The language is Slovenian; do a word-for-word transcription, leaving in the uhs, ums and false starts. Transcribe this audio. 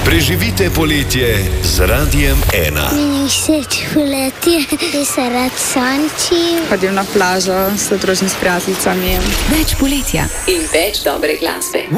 Preživite poletje z Radiem ena. Meni všeč poletje, ker se rad sončim. Hodim na plažo s družim s prijateljicami. Več poletja in več dobre glasbe.